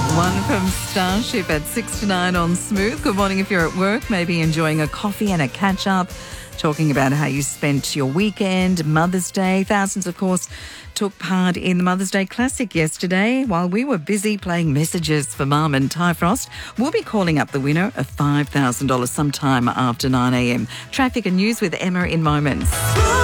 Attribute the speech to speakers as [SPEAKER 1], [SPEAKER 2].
[SPEAKER 1] One from Starship at 6 to 9 on Smooth. Good morning if you're at work, maybe enjoying a coffee and a catch-up, talking about how you spent your weekend, Mother's Day. Thousands, of course, took part in the Mother's Day Classic yesterday while we were busy playing messages for Mum and Ty Frost. We'll be calling up the winner of $5,000 sometime after 9 a.m. Traffic and news with Emma in moments.